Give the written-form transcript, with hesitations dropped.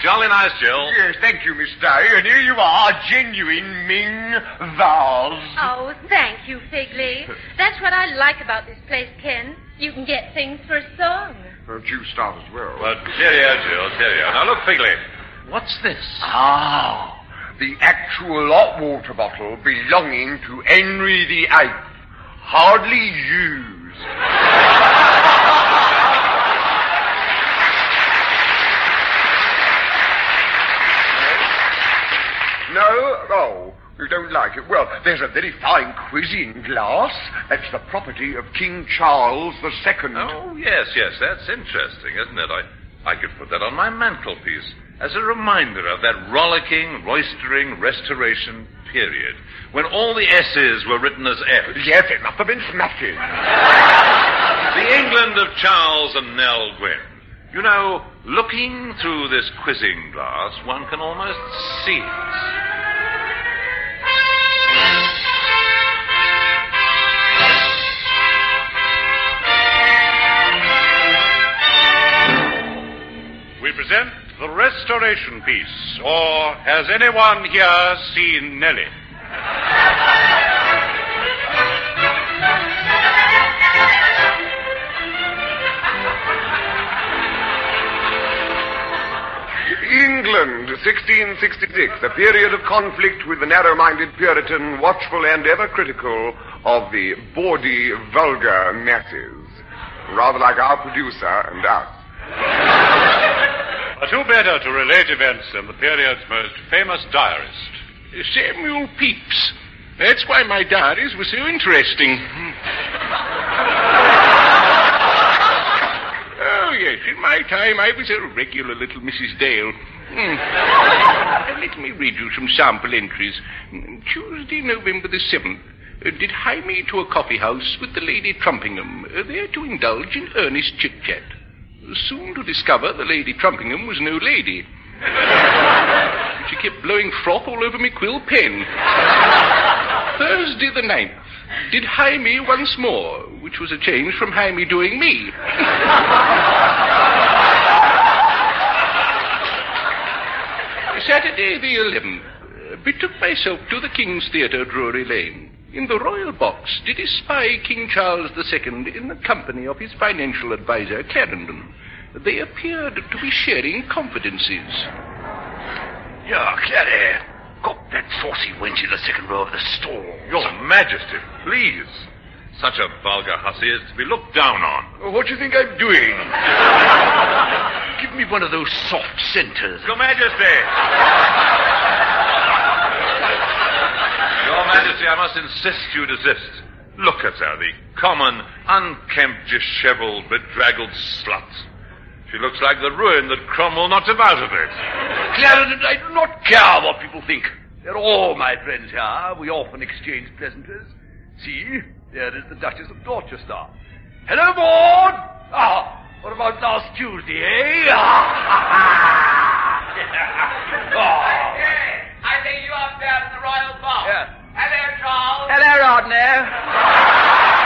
Jolly nice, Jill. Yes, thank you, Miss Day. And here you are, a genuine Ming vase. Oh, thank you, Figley. That's what I like about this place, Ken. You can get things for a song. Won't you start as well? But cheerio, Jill, cheerio. Now, look, Figley. What's this? Ah, the actual hot water bottle belonging to Henry VIII. Hardly used. No? Oh, you don't like it? Well, there's a very fine quizzing glass. That's the property of King Charles II. Oh, yes, that's interesting, isn't it? I could put that on my mantelpiece as a reminder of that rollicking, roistering Restoration period when all the S's were written as F's. Yes, it must have been smashing. The England of Charles and Nell Gwynn. You know, looking through this quizzing glass, one can almost see it. We present the Restoration piece, or has anyone here seen Nellie? England, 1666, a period of conflict with the narrow-minded Puritan, watchful and ever critical of the bawdy, vulgar masses. Rather like our producer and us. Who better to relate events than the period's most famous diarist? Samuel Pepys. That's why my diaries were so interesting. Oh, yes, in my time I was a regular little Mrs. Dale. Let me read you some sample entries. Tuesday, November the 7th. Did hie me to a coffee house with the Lady Trumpingham, there to indulge in earnest chit-chat. Soon to discover the Lady Trumpingham was no lady. She kept blowing froth all over me quill pen. Thursday the 9th. Did hie me once more, which was a change from hie me doing me. Saturday the 11th. Betook myself to the King's Theatre, Drury Lane. In the royal box did espy King Charles II in the company of his financial adviser, Clarendon. They appeared to be sharing confidences. Yeah, Clary. Got that saucy wench in the second row of the stall. Your Majesty, please. Such a vulgar hussy is to be looked down on. What do you think I'm doing? Give me one of those soft centers. Your Majesty! Your Majesty, I must insist you desist. Look at her, the common, unkempt, disheveled, bedraggled slut. She looks like the ruin that Cromwell knocked him out of it. Clarendon, I do not care what people think. They're all my friends here. We often exchange pleasantries. See, there is the Duchess of Dorchester. Hello, Maud! Ah, what about last Tuesday, eh? I think you upstairs in the royal box. Yeah. Hello, Charles. Hello, Rodney.